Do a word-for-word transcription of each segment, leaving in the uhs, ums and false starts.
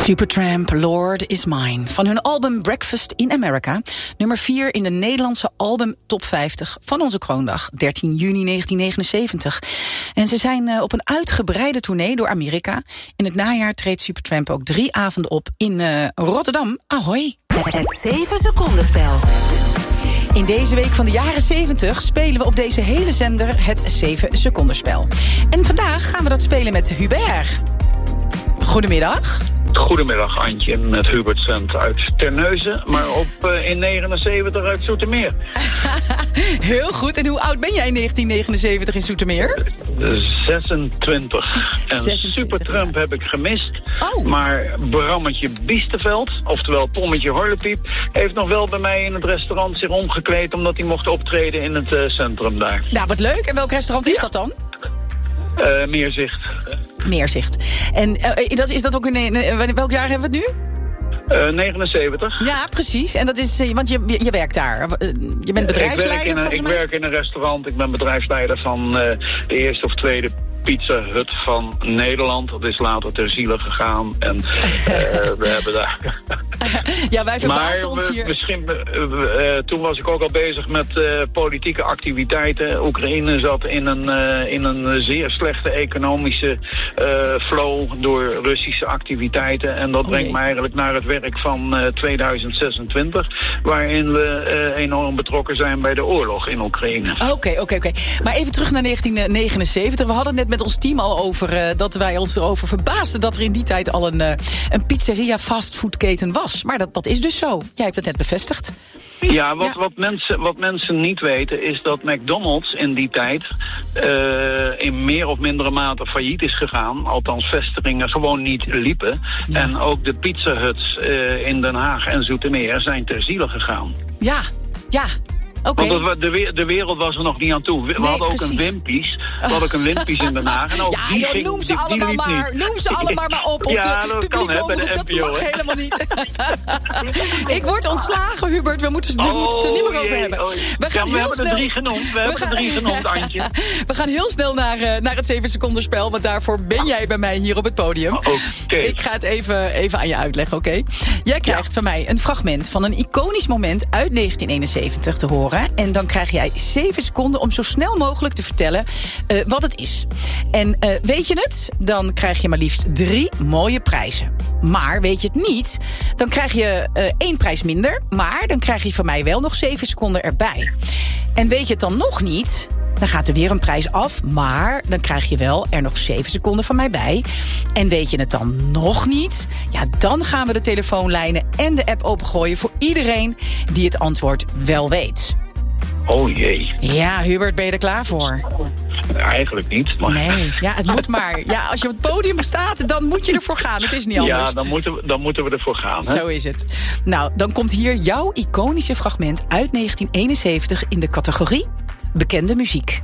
Supertramp, Lord is Mine. Van hun album Breakfast in America. Nummer vier in de Nederlandse album Top vijftig van onze kroondag, dertien juni negentien negenenzeventig. En ze zijn uh, op een uitgebreide tournee door Amerika. In het najaar treedt Supertramp ook drie avonden op in uh, Rotterdam. Ahoy! Het zeven seconden spel. In deze week van de jaren zeventig spelen we op deze hele zender het zeven seconden spel. En vandaag gaan we dat spelen met Hubert. Goedemiddag. Goedemiddag, Antje, met Hubert Sent uit Terneuzen, maar op uh, in negenenzeventig uit Zoetermeer. Heel goed. En hoe oud ben jij in negentien negenenzeventig in Zoetermeer? zesentwintig. En zesentwintig. Supertramp heb ik gemist. Oh. Maar Brammetje Biesteveld, oftewel Pommetje Horlepiep, heeft nog wel bij mij in het restaurant zich omgekleed omdat hij mocht optreden in het uh, centrum daar. Nou, wat leuk. En welk restaurant is ja. dat dan? Uh, Meerzicht. Meerzicht. En uh, dat, is dat ook in, in welk jaar hebben we het nu? Uh, negenenzeventig. Ja, precies. En dat is, uh, want je, je, je werkt daar. Uh, je bent bedrijfsleider, Ik werk in een, ik mij? werk in een restaurant. Ik ben bedrijfsleider van uh, de eerste of tweede Pizza Hut van Nederland. Dat is later ter ziele gegaan. En uh, we hebben daar... ja, wij verbaasden maar ons we, hier. Misschien, uh, uh, toen was ik ook al bezig met uh, politieke activiteiten. Oekraïne zat in een, uh, in een zeer slechte economische uh, flow door Russische activiteiten. En dat brengt oh, me eigenlijk naar het werk van uh, tweeduizend zesentwintig. Waarin we uh, enorm betrokken zijn bij de oorlog in Oekraïne. Oké, oké, oké. Maar even terug naar negentien negenenzeventig. We hadden net met ons team al over uh, dat wij ons erover verbaasden dat er in die tijd al een, uh, een pizzeria fastfoodketen was. Maar dat, dat is dus zo. Jij hebt het net bevestigd. Ja, wat, ja. Wat, mensen, wat mensen niet weten is dat McDonald's in die tijd uh, in meer of mindere mate failliet is gegaan. Althans, vestigingen gewoon niet liepen. Ja. En ook de Pizza Huts uh, in Den Haag en Zoetermeer zijn ter ziele gegaan. Ja, ja. Okay. Want het, de, de wereld was er nog niet aan toe. We, nee, hadden ook precies. een Wimpies. We hadden ook een Wimpies in Den Haag. En ook ja, die joh, ging, noem ze die, allemaal die maar. niet. Noem ze allemaal maar op. op ja, de dat kan hè, bij de omroep. N P O. Dat mag hè? helemaal niet. Ik word ontslagen, Hubert. We moeten, we oh, moeten het er niet meer over jee, hebben. Oh, we gaan ja, we hebben snel... er drie genoemd. We, we hebben gaan... er drie genoemd, Antje. We gaan heel snel naar, uh, naar het zeven seconden spel. Want daarvoor ben jij bij mij hier op het podium. Oké. Okay. Ik ga het even, even aan je uitleggen, oké? Okay? Jij krijgt ja. van mij een fragment van een iconisch moment uit negentien eenenzeventig te horen. En dan krijg jij zeven seconden om zo snel mogelijk te vertellen uh, wat het is. En uh, weet je het, dan krijg je maar liefst drie mooie prijzen. Maar weet je het niet, dan krijg je uh, één prijs minder. Maar dan krijg je van mij wel nog zeven seconden erbij. En weet je het dan nog niet, dan gaat er weer een prijs af. Maar dan krijg je wel er nog zeven seconden van mij bij. En weet je het dan nog niet, ja, dan gaan we de telefoonlijnen en de app opengooien voor iedereen die het antwoord wel weet. Oh jee. Ja, Hubert, ben je er klaar voor? Eigenlijk niet. Maar... Nee, ja, het moet maar. Ja, als je op het podium staat, dan moet je ervoor gaan. Het is niet anders. Ja, dan moeten we, dan moeten we ervoor gaan. Hè? Zo is het. Nou, dan komt hier jouw iconische fragment uit negentien eenenzeventig in de categorie bekende muziek.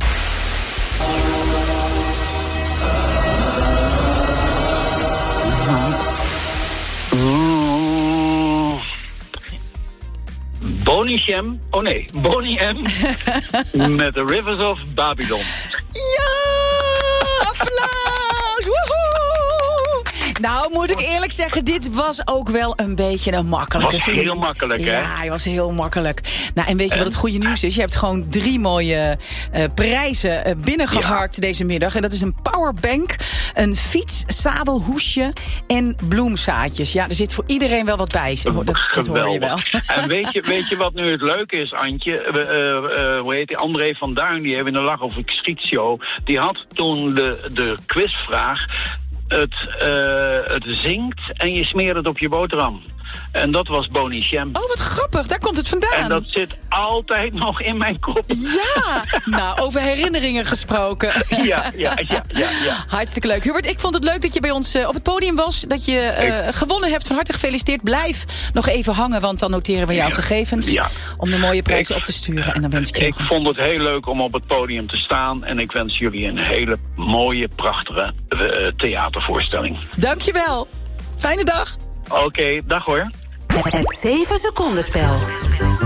Boney M. Oh nee, Boney M. met The Rivers of Babylon. Ja, applaus! Woehoe! Nou, moet ik eerlijk zeggen, dit was ook wel een beetje een makkelijke. Was heel makkelijk, hè? Ja, hij was heel makkelijk. Nou, en weet je en? wat het goede nieuws is? Je hebt gewoon drie mooie uh, prijzen uh, binnengeharkt ja. deze middag. En dat is een powerbank, een fiets, zadelhoesje en bloemzaadjes. Ja, er zit voor iedereen wel wat bij. Dat, dat hoor je wel. En weet je, weet je wat nu het leuke is, Antje? Uh, uh, hoe heet die? André van Duin, die heeft in de Lach of ik Schietshow. Die had toen de, de quizvraag. Het, uh, het zingt en je smeert het op je boterham. En dat was Boney M. Oh, wat grappig. Daar komt het vandaan. En dat zit altijd nog in mijn kop. Ja, nou, over herinneringen gesproken. Ja, ja, ja, ja, ja. Hartstikke leuk. Hubert, ik vond het leuk dat je bij ons uh, op het podium was. Dat je uh, ik... gewonnen hebt. Van harte gefeliciteerd. Blijf nog even hangen, want dan noteren we jouw ja. gegevens. Ja. Om de mooie prijzen ik, op te sturen. En dan wens ik je Ik nog vond het heel leuk om op het podium te staan. En ik wens jullie een hele mooie, prachtige uh, theatervoorstelling. Dankjewel. Fijne dag. Oké, okay, dag hoor. Het zeven seconden spel.